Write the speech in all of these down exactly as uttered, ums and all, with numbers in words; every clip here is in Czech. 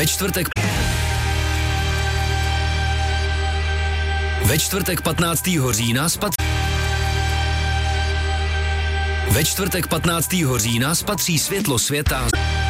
Ve čtvrtek Ve čtvrtek patnáctého října spatří Ve čtvrtek patnáctého října spatří světlo světa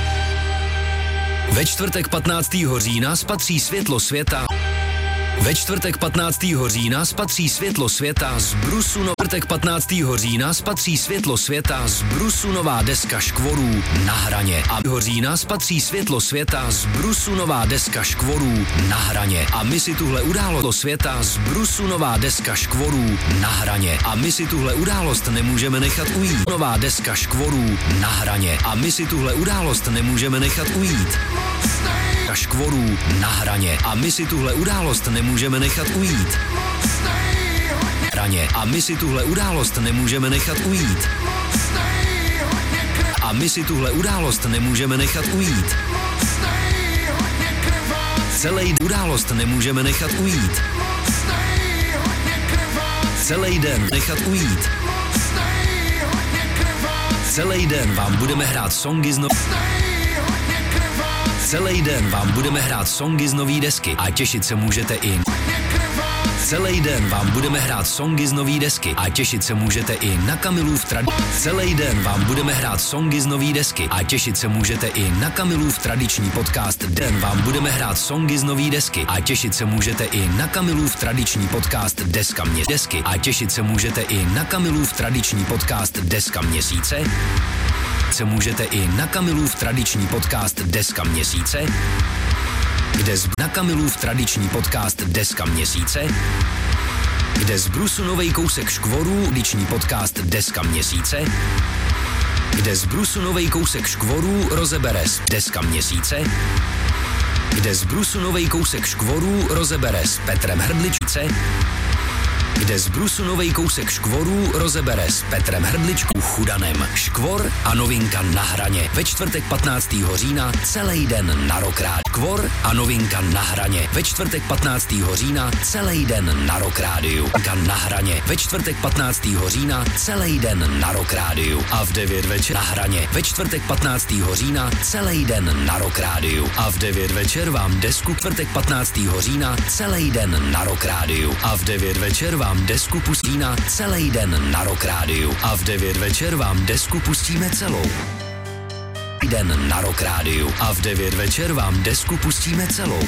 Ve čtvrtek patnáctého října spatří světlo světa Ve čtvrtek patnáctého října spatří světlo světa z brusu no... čtvrtek patnáctého října spatří světlo světa z brusu nová deska škvorů Na hraně. A října spatří světlo světa z brusu nová deska škvorů Na hraně. A my si tuhle událost světa z brusu nová deska škvorů Na hraně. A my si tuhle událost nemůžeme nechat ujít. Nová deska škvorů Na hraně. A my si tuhle událost nemůžeme nechat ujít. Škvorů Na hraně. A my si tuhle událost nemůžeme nechat ujít. Hraně. A my si tuhle událost nemůžeme nechat ujít. A my si tuhle událost nemůžeme nechat ujít. Celý událost nemůžeme nechat ujít. Celý den nechat ujít. Celý den vám budeme hrát songy z no... Celý den vám budeme hrát songy z nový desky a těšit se můžete i. Celý den vám budeme hrát songy z nový desky a těšit se můžete i na Kamilův trad. Celý den vám budeme hrát songy z nový desky a těšit se můžete i na Kamilův tradiční podcast. Den vám budeme hrát songy z nový desky a těšit se můžete i na Kamilův tradiční podcast Deska mě desky a těšit se můžete i na Kamilův tradiční podcast Deska měsíce. Se můžete i na Kamilův tradiční podcast Deska měsíce, kde z na Kamilův tradiční podcast Deska měsíce, kde z brusu novej kousek škvorů tradiční podcast Deska měsíce, kde z brusu novej kousek škvorů rozebere s Deska měsíce, kde z brusu novej kousek škvorů rozebere s Petrem Hrdličce, kde z brusu novej kousek škvorů rozebere s Petrem Hrdličkou Chudanem. Škvor a novinka Na hraně. Ve čtvrtek patnáctého října celý den na Rock Rádiu. Škvor a novinka Na hraně. Ve čtvrtek patnáctého října celý den na Rock Rádiu. Na hraně. Ve čtvrtek patnáctého října celý den na Rock Rádiu. A v devět večer Na hraně. Ve čtvrtek patnáctého října celý den na Rock Rádiu. A v devět večer vám desku čtvrtek patnáctého října celý den na Rock Rádiu. A v devět večer vám desku pustíme celý den na Rock Rádiu. A v devět večer vám desku pustíme celou. Den na Rock Rádiu. A v devět večer vám desku pustíme celou.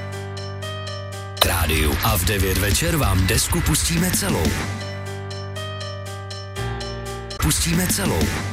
Rádiu. A v devět večer vám desku pustíme celou. Pustíme celou.